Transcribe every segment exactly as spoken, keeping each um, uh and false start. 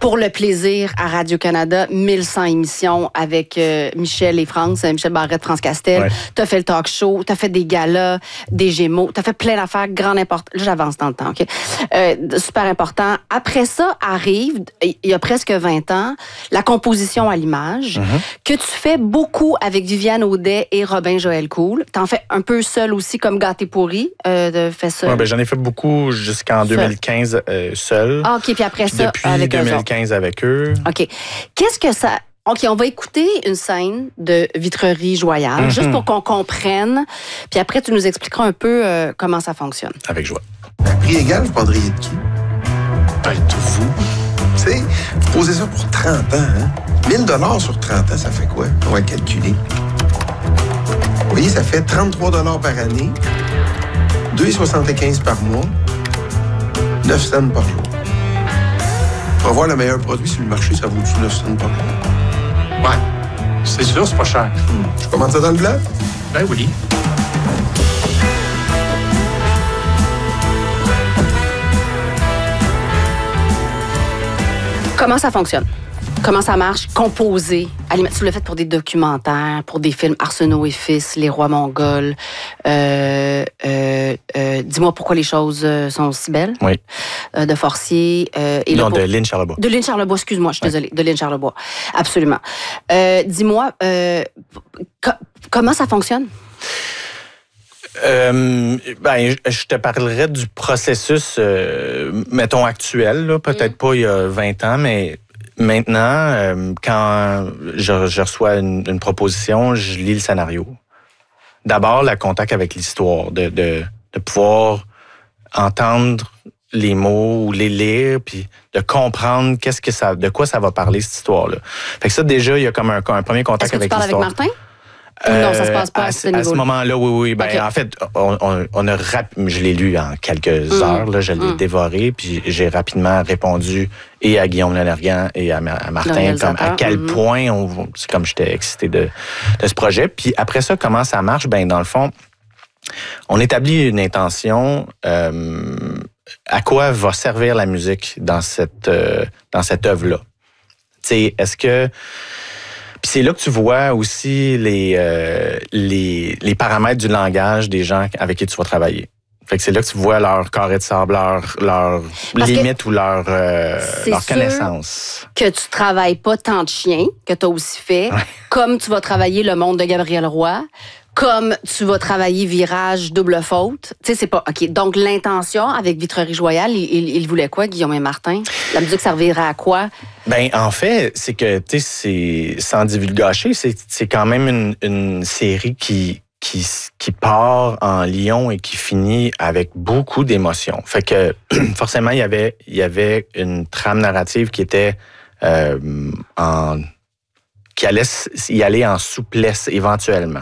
pour le plaisir à Radio-Canada, mille cent émissions avec euh, Michel et France, Michel Barrette, France Castel. Ouais. T'as fait le talk show, t'as fait des galas, des Gémeaux, t'as fait plein d'affaires, grande importance. Là, j'avance dans le temps, OK? Euh, super important. Après ça, arrive, il y a presque vingt ans, la composition à l'image, mm-hmm. que tu fais beaucoup avec Viviane Audet et Robin Joël Cool. T'en fais un peu seul aussi, comme Gâté pourri, euh, de fait seul. Ouais, ben, j'en ai fait beaucoup jusqu'en seul. deux mille quinze euh, seul. Ah, OK, puis après puis ça, depuis avec deux mille quinze avec eux. OK. Qu'est-ce que ça... OK, on va écouter une scène de Vitrerie Joyal, mm-hmm. juste pour qu'on comprenne. Puis après, tu nous expliqueras un peu euh, comment ça fonctionne. Avec joie. À prix égal, vous prendriez de qui? Ben, de vous. Tu sais, vous posez ça pour trente ans, hein? mille dollars sur trente ans, ça fait quoi? On va calculer. Vous voyez, ça fait trente-trois dollars par année, deux virgule soixante-quinze par mois, neuf cents par jour. Pour avoir le meilleur produit sur le marché, ça vaut-tu neuf cents par jour? Ouais. C'est sûr, c'est pas cher. Hmm. Je commande ça dans le blanc? Ben oui. Comment ça fonctionne? Comment ça marche? Composer. Tu l'as fait pour des documentaires, pour des films Arsenault et Fils, Les Rois Mongols. Euh, euh, euh, dis-moi pourquoi les choses sont si belles. Oui. Euh, de Forcier. Euh, et non, le, de Lynn Charlebois. De Lynn Charlebois, excuse-moi, je suis oui. désolée. De Lynn Charlebois. Absolument. Euh, dis-moi, euh, co- comment ça fonctionne? Euh, ben, je te parlerai du processus, euh, mettons, actuel, là, peut-être mm. pas il y a vingt ans, mais maintenant, euh, quand je, je reçois une, une proposition, je lis le scénario. D'abord, le contact avec l'histoire, de, de, de pouvoir entendre les mots ou les lire, puis de comprendre qu'est-ce que ça, de quoi ça va parler, cette histoire-là. Fait que ça, déjà, il y a comme un, un premier contact Est-ce que avec tu parles l'histoire. Avec Martin? Euh, non, ça se passe pas à, à ce niveau. À ce moment-là, oui, oui. Ben, okay. En fait, on, on, on a rap... je l'ai lu en quelques mmh. heures, là, je l'ai mmh. dévoré, puis j'ai rapidement répondu et à Guillaume Lanergan et à, à Martin, comme à quel mmh. point, on, c'est comme j'étais excité de, de ce projet. Puis après ça, comment ça marche? Ben, dans le fond, on établit une intention. Euh, à quoi va servir la musique dans cette, euh, dans cette œuvre-là? Tu sais, est-ce que... Puis c'est là que tu vois aussi les, euh, les, les paramètres du langage des gens avec qui tu vas travailler. Fait que c'est là que tu vois leur carré de sable, leur, leur limite ou leur, euh, leur connaissance. Que tu travailles pas tant de chiens, que tu as aussi fait, ouais. comme tu vas travailler Le Monde de Gabriel Roy, comme tu vas travailler Virage, Double Faute. Tu sais, c'est pas... OK. Donc, l'intention avec Vitrerie Joyal, il, il, il voulait quoi, Guillaume et Martin? La musique servirait à quoi? Ben, en fait, c'est que, tu sais, c'est, sans divulgacher, c'est, c'est quand même une, une série qui, qui, qui part en Lyon et qui finit avec beaucoup d'émotions. Fait que, forcément, il y avait, il y avait une trame narrative qui était euh, en... qui allait y aller en souplesse éventuellement.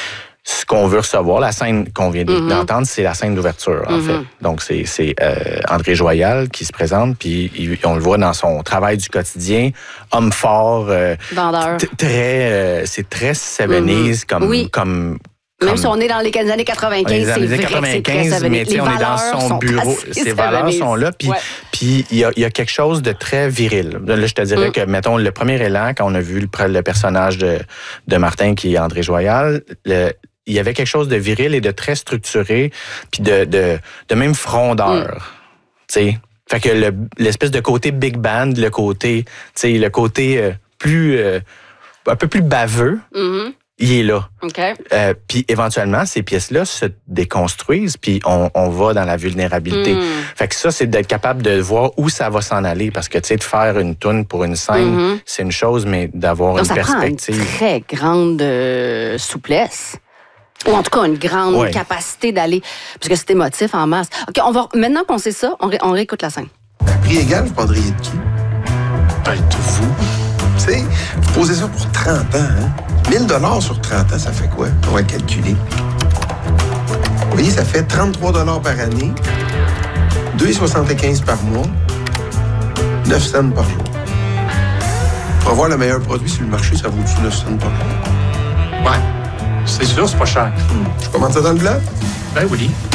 Ce qu'on veut recevoir, la scène qu'on vient mm-hmm. d'entendre, c'est la scène d'ouverture, en mm-hmm. fait. Donc, c'est, c'est euh, André Joyal qui se présente, puis il, on le voit dans son travail du quotidien, homme fort, euh, vendeur. T- très, euh, c'est très Seventies mm-hmm. comme, oui. comme Même comme, si on est dans les années quatre-vingt-quinze, c'est vrai quatre-vingt-quinze, que c'est très mais tu sais, on est dans son bureau, ses valeurs sont là, puis puis il y a, y a quelque chose de très viril. Là, je te dirais mm. que, mettons, le premier élan, quand on a vu le, le personnage de, de Martin, qui est André Joyal, le, il y avait quelque chose de viril et de très structuré, puis de, de, de même frondeur, mm. tu sais. Fait que le, l'espèce de côté big band, le côté, tu sais, le côté euh, plus, euh, un peu plus baveux, mm-hmm. il est là. Okay. Euh, puis éventuellement, ces pièces-là se déconstruisent, puis on, on va dans la vulnérabilité. Mm. Fait que ça, c'est d'être capable de voir où ça va s'en aller, parce que, tu sais, de faire une toune pour une scène, mm-hmm. c'est une chose, mais d'avoir donc, une ça perspective. Prend une très grande euh, souplesse. Ou en tout cas, une grande ouais. capacité d'aller... Parce que c'est émotif en masse. OK, on va, maintenant qu'on sait ça, on, ré, on réécoute la scène. À prix égal, vous prendriez de qui? Ben, de vous. Tu sais, vous posez ça pour trente ans, hein? mille dollars sur trente ans, ça fait quoi? On va calculer. Vous voyez, ça fait trente-trois dollars par année, deux virgule soixante-quinze par mois, neuf cents par jour. Pour avoir le meilleur produit sur le marché, ça vaut-tu neuf cents par jour? Ouais. C'est sûr, c'est pas cher. Hmm. Je commande ça dans le blanc? Ben oui.